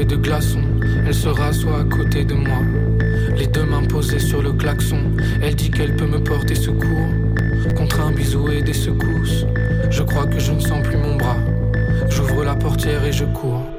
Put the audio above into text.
fait de glaçons. Elle se rassoit à côté de moi, les deux mains posées sur le klaxon. Elle dit qu'elle peut me porter secours contre un bisou et des secousses. Je crois que je ne sens plus mon bras. J'ouvre la portière et je cours.